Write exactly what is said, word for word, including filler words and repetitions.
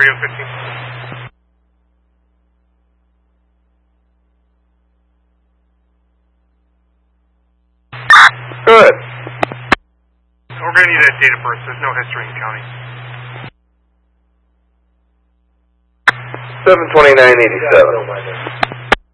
Radio fifteen. Good. We're going to need that date of birth. There's no history in county. seven twenty-nine eighty-seven.